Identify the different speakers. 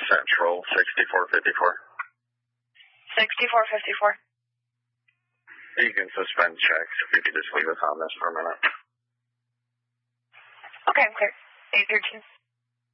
Speaker 1: Central, 6454.
Speaker 2: 6454.
Speaker 1: You can suspend checks if you could just leave us on this for a minute.
Speaker 2: Okay, I'm clear. 813.